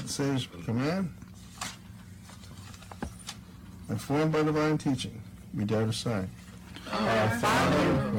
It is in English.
the Savior's command. Informed by divine teaching, we dare to say, Our Father,